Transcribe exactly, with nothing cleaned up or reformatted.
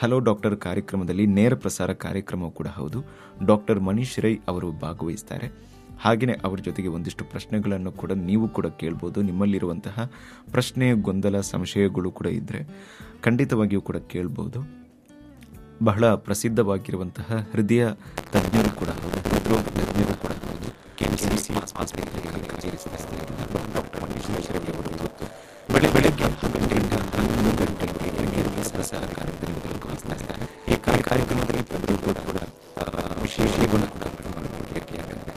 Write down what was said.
Hello doctor ಕಾರ್ಯಕ್ರಮದಲ್ಲಿ ನೇರ ಪ್ರಸಾರ ಕಾರ್ಯಕ್ರಮ ಕೂಡ ಹೌದು. ಡಾಕ್ಟರ್ ಮನೀಶ್ ರೈ ಅವರು ಭಾಗವಹಿಸ್ತಾರೆ. ಹಾಗೆಯೇ ಅವರ ಜೊತೆಗೆ ಒಂದಿಷ್ಟು ಪ್ರಶ್ನೆಗಳನ್ನು ಕೂಡ ನೀವು ಕೂಡ ಕೇಳ್ಬೋದು. ನಿಮ್ಮಲ್ಲಿರುವಂತಹ ಪ್ರಶ್ನೆ, ಗೊಂದಲ, ಸಂಶಯಗಳು ಕೂಡ ಇದ್ದರೆ ಖಂಡಿತವಾಗಿಯೂ ಕೂಡ ಕೇಳ್ಬೋದು. ಬಹಳ ಪ್ರಸಿದ್ಧವಾಗಿರುವಂತಹ ಹೃದಯ ತಜ್ಞರು ಕೂಡ ಹೌದು, ಹೃದ್ರೋಗ ತಜ್ಞರು ಕೂಡ ಹೌದು. ಕೆಎಂಸಿಸಿ ಆಸ್ಪತ್ರೆಯಲ್ಲಿ ಕಾರ್ಯನಿರ್ವಹಿಸುತ್ತಿರುವ ಡಾಕ್ಟರ್ ಮನೀಶ್ ರೈ ಅವರು ಬೆಳೆ ಬೆಳಗ್ಗೆ ಹತ್ತು ಗಂಟೆಯಿಂದ ಹನ್ನೊಂದು ಗಂಟೆಯವರೆಗೆ ನೇರ ಪ್ರಸಾರ ಕಾರ್ಯಕ್ರಮದಲ್ಲಿ ಭಾಗವಹಿಸ್ತಾ ಇದ್ದಾರೆ. ಈ ಕಾರ್ಯಕ್ರಮದಲ್ಲಿ ಪ್ರತಿಯೊಬ್ಬರು ಕೂಡ ವಿಶೇಷಗಳು ಕೂಡ